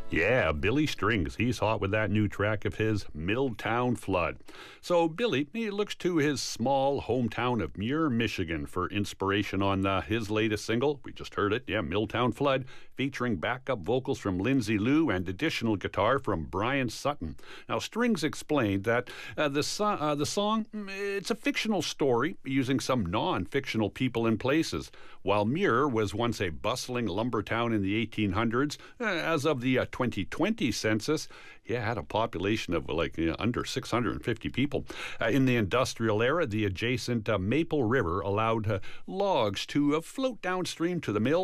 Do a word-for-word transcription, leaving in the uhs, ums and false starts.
Yeah, Billy Strings. He's hot with that new track of his, Milltown Flood. So Billy, he looks to his small hometown of Muir, Michigan for inspiration on uh, his latest single. We just heard it, yeah, Milltown Flood, featuring backup vocals from Lindsay Lou and additional guitar from Brian Sutton. Now, Strings explained that uh, the, so- uh, the song, it's a fictional story using some non-fictional people and places. While Muir was once a bustling lumber town in the eighteen hundreds, uh, as of the uh, twenty twenty census, yeah, had a population of like you know, under six hundred fifty people. Uh, in the industrial era, the adjacent uh, Maple River allowed uh, logs to uh, float downstream to the mill